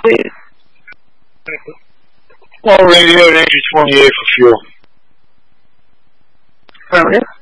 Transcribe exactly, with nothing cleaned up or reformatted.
please. All radio and engine twenty-eight for fuel. Affirmative.